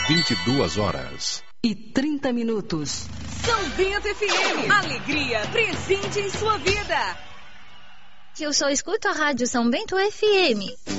22h30. São Bento FM. Alegria presente em sua vida. Eu só escuto a Rádio São Bento FM.